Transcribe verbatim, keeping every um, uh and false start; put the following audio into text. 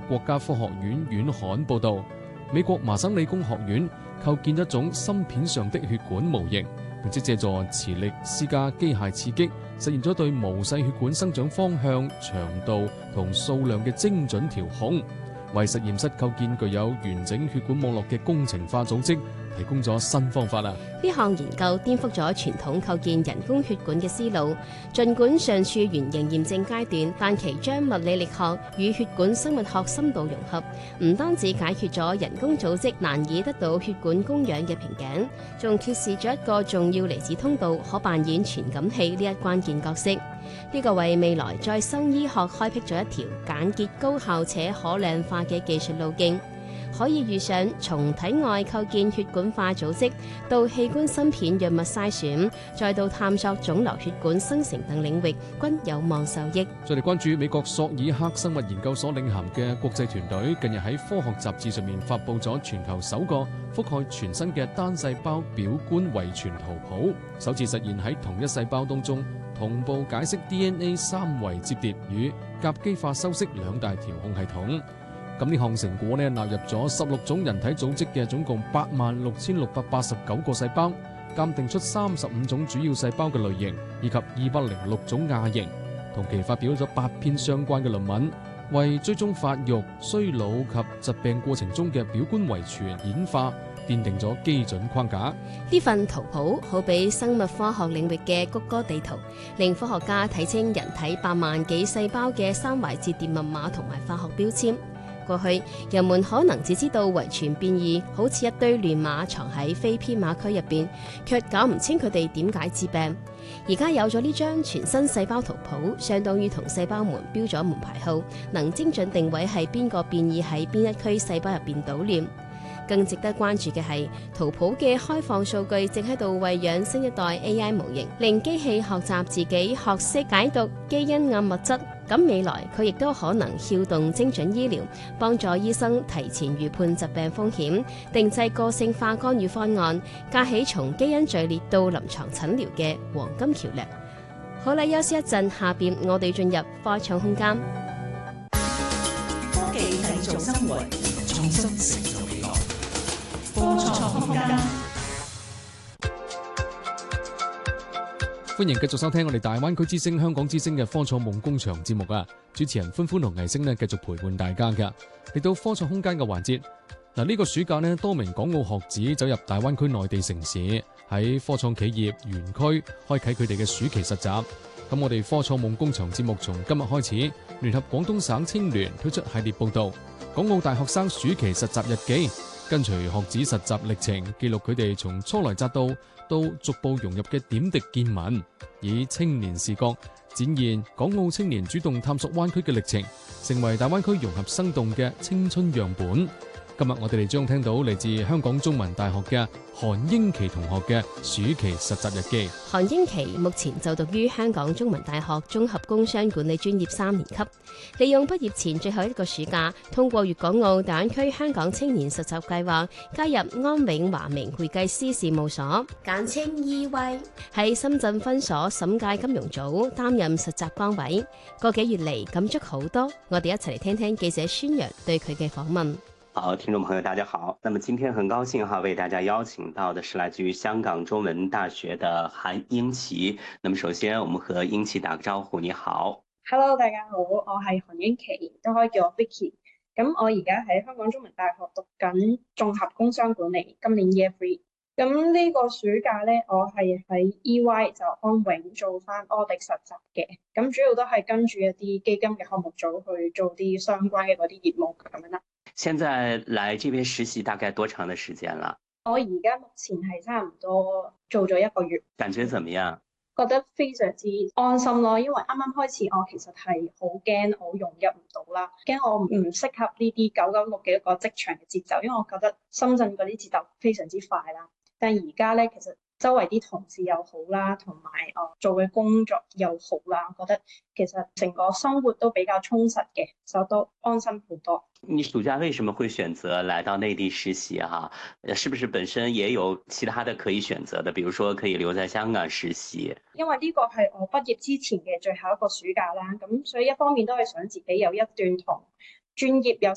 國家科學院院刊報道，美國麻省理工學院構建一種芯片上的血管模型，並且借助磁力施加機械刺激，實現咗對毛細血管生長方向、長度同數量嘅精準調控，為實驗室構建具有完整血管網絡嘅工程化組織提供咗新方法啦！ 呢項研究顛覆咗傳統構建人工血管嘅思路，儘管尚處原型驗證階段，但其將物理力學與血管生物學深度融合，唔單止解決咗人工組織難以得到血管供氧嘅瓶頸，仲揭示咗一個重要離子通道可扮演傳感器呢一關鍵角色。呢個為未來再生醫學開闢咗一條簡潔、高效且可量化嘅技術路徑，可以遇上從體外構建血管化組織，到器官芯片藥物篩選，再到探索腫瘤血管生成等領域，均有望受益。 再嚟關注美國索爾克生物研究所領銜嘅國際團隊，近日喺科學雜誌上面發佈咗全球首個覆蓋全身嘅單細胞表觀遺傳圖譜，首次實現喺同一細胞當中同步解釋 D N A 三維折疊與甲基化修飾兩大調控系統。咁呢項成果呢，納入咗十六種人體組織嘅總共八萬六千六百八十九個細胞，鑑定出三十五種主要細胞嘅類型，以及二百零六種亞型。同期發表咗八篇相關嘅論文，為追蹤發育、衰老及疾病過程中嘅表觀遺傳演化奠定咗基準框架。 呢份圖譜好比生物科學領域嘅谷歌地圖，令科學家睇清人體八萬幾細胞嘅三維折疊密碼同埋化學標籤。過去人們可能只知道遺傳變異好似一堆亂碼藏喺非編碼區入邊，卻搞唔清佢哋點解致病。而家有咗呢張全身細胞圖譜，相當於同細胞門標咗門牌號，能精準定位係邊個變異喺邊一區細胞入邊搗亂。更值得關注嘅係，圖譜嘅開放數據正喺度餵養新一代 A I 模型，令機器學習自己學識解讀基因暗物質。咁未來佢亦都可能撬動精準醫療，幫助醫生提前預判疾病風險，定製個性化干預方案，架起從基因序列到臨床診療嘅黃金橋樑。好啦，休息一陣，下邊我哋進入科創空間。 科技製造生活，創新成就未來。科創空間。 歡迎繼續收聽我哋大灣區之聲、香港之聲嘅科創夢工場節目啊！主持人歡歡同藝星呢繼續陪伴大家噶。嚟到科創空間嘅環節，嗱、這、呢個暑假呢，多名港澳學子走入大灣區內地城市，喺科創企業園區開啟佢哋嘅暑期實習。咁我哋科創夢工場節目從今日開始，聯合廣東省青聯推出系列報道《港澳大學生暑期實習日記》，跟隨學子實習歷程，記錄佢哋從初來乍到到逐步融入嘅點滴見聞，以青年視角展現港澳青年主動探索灣區嘅歷程，成為大灣區融合生動嘅青春樣本。今日我哋哋將聽到嚟自香港中文大學嘅韓英琪同學嘅暑期實習日記。 韓英琪目前就讀於香港中文大學綜合工商管理專業三年級，利用畢業前最後一個暑假，通過粵港澳大灣區香港青年實習計劃，加入安永華明會計師事務所，簡稱 E Y， 喺深圳分所審計金融組擔任實習崗位。個幾月嚟感觸好多，我哋一齊嚟聽聽記者宣揚對佢嘅訪問。 好，聽眾朋友大家好，那麼今天很高興哈，為大家邀請到的是來自於香港中文大學的韓英琪。那麼首先我們和英琪打個招呼。你好。 Hello， 大家好，我係韓英琪，都可以叫我 Vicky。咁我而家喺香港中文大學讀緊綜合工商管理，今年 Year Three。咁呢個暑假咧，我係喺 E Y 就安永做翻 audit 實習嘅，咁主要都係跟住一啲基金嘅項目組去做啲相關嘅嗰啲業務咁樣啦。 現在來這邊實習大概多長的時間了？ 我而家目前係差唔多做咗一個月。 感覺怎麼樣？ 覺得非常之安心咯，因為啱啱開始我其實係好驚我融入唔到啦，驚我唔適合呢啲九九六嘅一個職場嘅節奏，因為我覺得深圳嗰啲節奏非常之快啦。但係而家咧，其實周圍啲同事又好啦，同埋我做嘅工作又好啦，我覺得其實成個生活都比較充實嘅，就都安心好多。 你暑假為什麼會選擇來到內地實習哈？是不是本身也有其他的可以選擇的，比如說可以留在香港實習？ 因為呢個係我畢業之前嘅最後一個暑假啦，咁所以一方面都係想自己有一段同專業有